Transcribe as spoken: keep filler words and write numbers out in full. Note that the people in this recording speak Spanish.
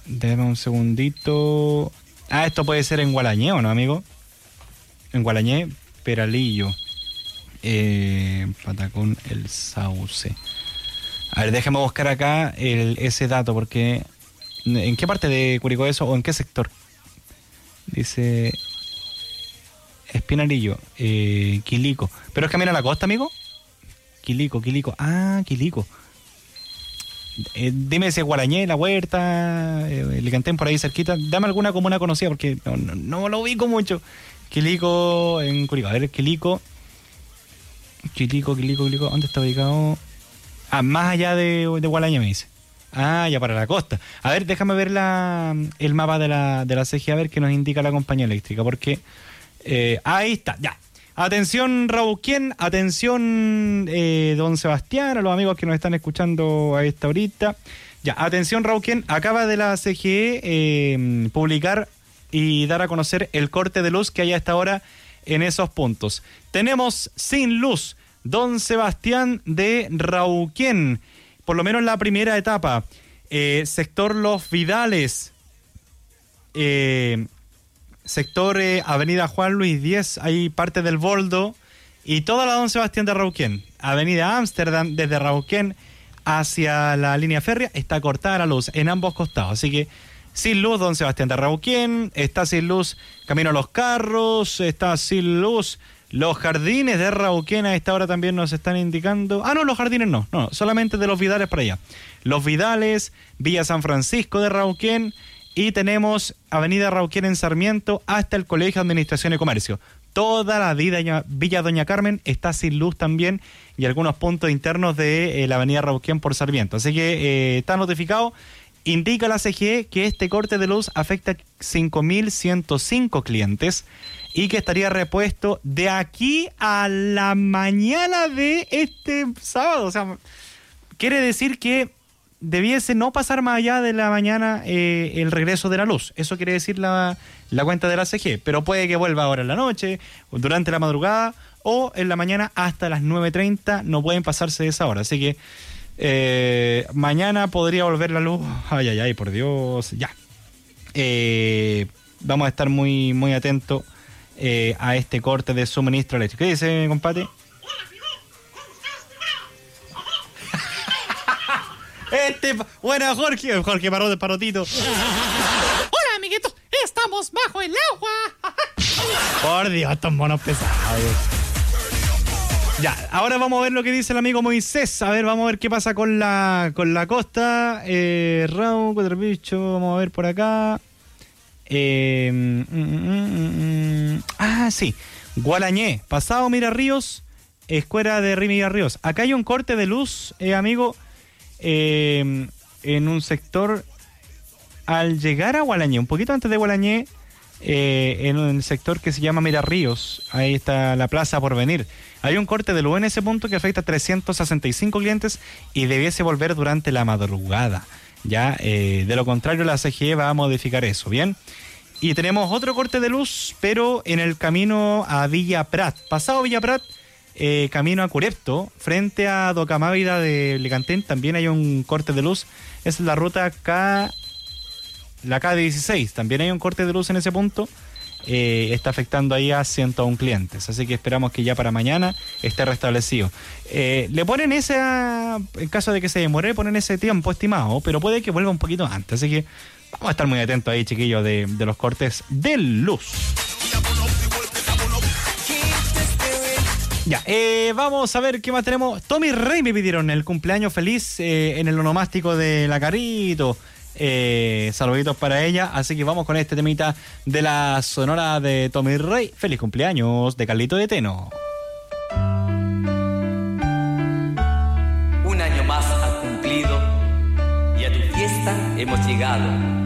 Déjame un segundito. Ah, esto puede ser en Gualañé, ¿o no, amigo? En Gualañé, Peralillo. Eh, Patacón, El Sauce. A ver, déjame buscar acá el, ese dato, porque... ¿En qué parte de Curicó eso o en qué sector? Dice... Espinalillo, eh, Quilico. ¿Pero es camino a la costa, amigo? Quilico, Quilico. Ah, Quilico. Eh, dime si es Gualañé, La Huerta, eh, Licantén, por ahí cerquita. Dame alguna comuna conocida, porque no, no, no lo ubico mucho. Quilico en Curicó. A ver, Quilico. Quilico, Quilico, Quilico. ¿Dónde está ubicado? Ah, más allá de, de Gualañé, me dice. Ah, ya para la costa. A ver, déjame ver la, el mapa de la, de la C G, a ver qué nos indica la compañía eléctrica, porque... Eh, ahí está, ya. Atención, Rauquén, atención, eh, don Sebastián, a los amigos que nos están escuchando a esta horita. Ya, atención, Rauquén, acaba de la C G E eh, publicar y dar a conocer el corte de luz que hay a esta hora en esos puntos. Tenemos sin luz, don Sebastián de Rauquén, por lo menos la primera etapa. Eh, sector Los Vidales, eh... sector eh, Avenida Juan Luis diez, hay parte del Boldo y toda la don Sebastián de Rauquén. Avenida Ámsterdam, desde Rauquén hacia la línea férrea, está cortada la luz en ambos costados. Así que sin luz don Sebastián de Rauquén, está sin luz Camino a los Carros, está sin luz Los Jardines de Rauquén. A esta hora también nos están indicando... Ah, no, Los Jardines no, no, solamente de Los Vidales para allá. Los Vidales, Villa San Francisco de Rauquén. Y tenemos Avenida Rauquén en Sarmiento hasta el Colegio de Administración y Comercio. Toda la vida, Villa Doña Carmen está sin luz también y algunos puntos internos de eh, la Avenida Rauquén por Sarmiento. Así que eh, está notificado. Indica la C G E que este corte de luz afecta a cinco mil ciento cinco clientes y que estaría repuesto de aquí a la mañana de este sábado. O sea, quiere decir que debiese no pasar más allá de la mañana eh, el regreso de la luz. Eso quiere decir la, la cuenta de la C G E. Pero puede que vuelva ahora en la noche, o durante la madrugada, o en la mañana hasta las nueve treinta. No pueden pasarse de esa hora. Así que eh, mañana podría volver la luz. Ay, ay, ay, por Dios. Ya. Eh, vamos a estar muy, muy atentos eh, a este corte de suministro eléctrico. ¿Qué dice, compadre? Este, buena Jorge, Jorge Parot, Parotito. Hola, amiguitos, estamos bajo el agua. Por Dios, estos monos pesados. Ya, ahora vamos a ver lo que dice el amigo Moisés. A ver, vamos a ver qué pasa con la con la costa. Eh, Raúl, cuatro bichos, vamos a ver por acá. Eh, mm, mm, mm, ah, sí. Gualañé, pasado Mira Ríos, escuela de Mira Ríos. Acá hay un corte de luz, eh, amigo. Eh, en un sector al llegar a Gualañé, un poquito antes de Gualañé, eh, en un sector que se llama Mirarríos, ahí está la Plaza Porvenir. Hay un corte de luz en ese punto que afecta a trescientos sesenta y cinco clientes y debiese volver durante la madrugada. Ya, eh, de lo contrario la C G E va a modificar eso, ¿bien? Y tenemos otro corte de luz, pero en el camino a Villa Prat. Pasado Villa Prat, Eh, camino a Curepto, frente a Docamávida de Licantén, también hay un corte de luz. Esa es la ruta K, la K dieciséis, también hay un corte de luz en ese punto. Eh, está afectando ahí a ciento uno clientes, así que esperamos que ya para mañana esté restablecido. Eh, le ponen ese, en caso de que se demore, ponen ese tiempo estimado, pero puede que vuelva un poquito antes, así que vamos a estar muy atentos ahí, chiquillos, de, de los cortes de luz. Ya, eh, vamos a ver qué más tenemos. Tommy Rey me pidieron el cumpleaños feliz eh, en el onomástico de la Carito. Eh, saluditos para ella. Así que vamos con este temita de la sonora de Tommy Rey. Feliz cumpleaños de Carlito de Teno. Un año más ha cumplido y a tu fiesta hemos llegado.